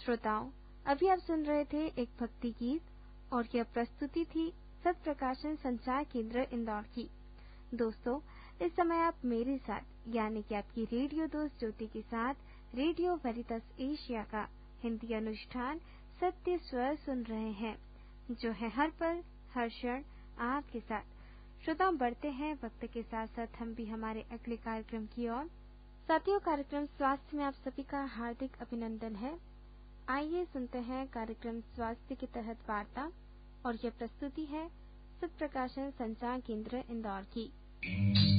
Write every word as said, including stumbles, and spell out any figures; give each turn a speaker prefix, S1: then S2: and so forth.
S1: श्रोताओं, अभी आप सुन रहे थे एक भक्ति गीत और यह प्रस्तुति थी सत प्रकाशन संचार केंद्र इंदौर की। दोस्तों, इस समय आप मेरे साथ यानी कि आपकी रेडियो दोस्त ज्योति के साथ रेडियो वेरिटस एशिया का हिंदी अनुष्ठान सत्य स्वर सुन रहे हैं, जो है हर पल हर क्षण आपके साथ। श्रोताओं, बढ़ते हैं वक्त के साथ साथ हम भी हमारे अगले कार्यक्रम की ओर। साथियों, कार्यक्रम स्वास्थ्य में आप सभी का हार्दिक अभिनंदन है। आइए सुनते हैं कार्यक्रम स्वास्थ्य के तहत वार्ता, और यह प्रस्तुति है सत प्रकाशन संचार केंद्र इंदौर की।